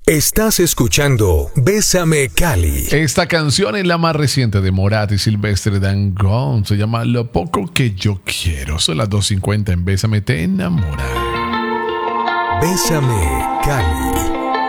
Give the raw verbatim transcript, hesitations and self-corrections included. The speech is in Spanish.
Estás escuchando Bésame Cali. Esta canción es la más reciente de Morat y Silvestre Dangond. Se llama Lo poco que yo quiero. Son las dos cincuenta en Bésame te enamora. Bésame Cali.